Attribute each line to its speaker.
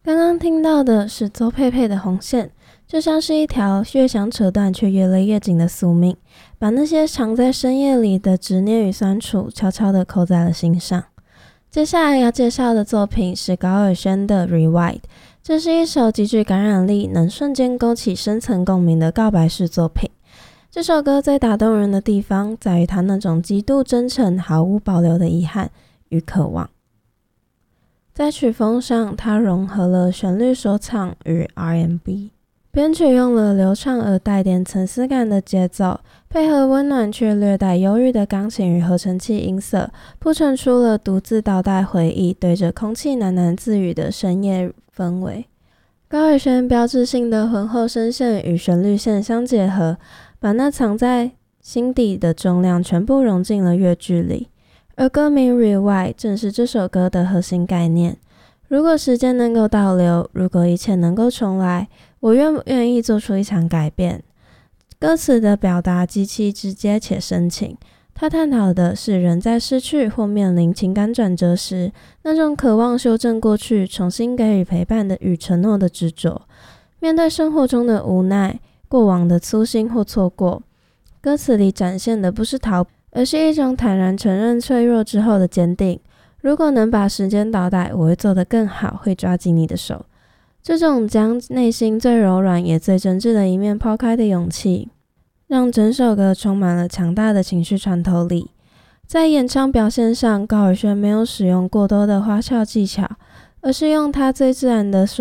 Speaker 1: 刚刚听到的是邹佩佩的红线，就像是一条越想扯断却越勒越紧的宿命，把那些藏在深夜里的执念与酸楚悄悄地扣在了心上。接下来要介绍的作品是高尔宣的 Rewind， 这是一首极具感染力，能瞬间勾起深层共鸣的告白式作品。这首歌最打动人的地方在于它那种极度真诚、毫无保留的遗憾与渴望。在曲风上，它融合了旋律说唱与 R&B， 编曲用了流畅而带点层次感的节奏，配合温暖却略带忧郁的钢琴与合成器音色，铺陈出了独自倒带回忆，对着空气喃喃自语的深夜氛围。高尔宣标志性的浑厚声线与旋律线相结合，把那藏在心底的重量全部融进了乐句里。而歌名 Rewind 正是这首歌的核心概念。如果时间能够倒流，如果一切能够重来，我愿不愿意做出一场改变？歌词的表达极其直接且深情，它探讨的是人在失去或面临情感转折时，那种渴望修正过去，重新给予陪伴的与承诺的执着。面对生活中的无奈，过往的粗心或错过，歌词里展现的不是逃避，而是一种坦然承认脆弱之后的坚定。如果能把时间倒带，我会做得更好，会抓紧你的手。这种将内心最柔软也最真挚的一面抛开的勇气，让整首歌充满了强大的情绪穿透力。在演唱表现上，高尔宣没有使用过多的花俏技巧，而是用他最自然的